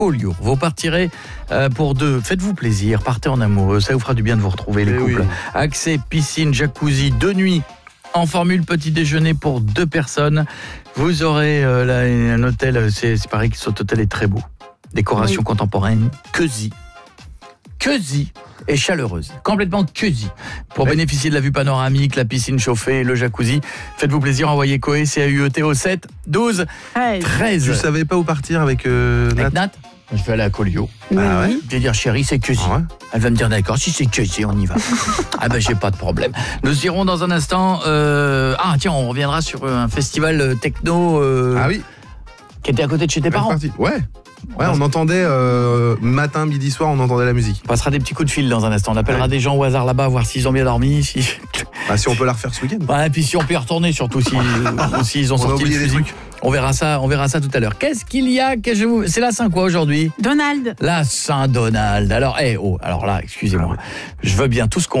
Collioure. Vous partirez pour deux. Faites-vous plaisir, partez en amoureux, ça vous fera du bien de vous retrouver les couples. Oui. Accès, piscine, jacuzzi, 2 nuits en formule petit déjeuner pour 2 personnes. Vous aurez là, un hôtel, c'est pareil que cet hôtel est très beau. Décoration contemporaine, cosy et chaleureuse. Complètement cosy. Pour bénéficier de la vue panoramique, la piscine chauffée, le jacuzzi, faites-vous plaisir, envoyez Coé, CAUET au 7 12 13. Je savais pas où partir avec Nat. Je vais aller à Collioure. Ah ouais. Je vais dire chérie, c'est cosy. Ah ouais. Elle va me dire d'accord, si c'est cosy, on y va. Ah ben j'ai pas de problème. Nous irons dans un instant. Ah tiens, on reviendra sur un festival techno. Ah oui. Qui était à côté de chez tes parents. Ouais, on entendait matin, midi, soir, on entendait la musique. On passera des petits coups de fil dans un instant. On appellera des gens au hasard là-bas, voir s'ils ont bien dormi. Si on peut la refaire ce week-end. Ouais, et puis si on peut y retourner, surtout s'ils ont sorti le truc. On verra ça tout à l'heure. Qu'est-ce qu'il y a C'est la Saint quoi aujourd'hui ? Donald. La Saint-Donald. Alors, alors là, excusez-moi. Je veux bien tout ce qu'on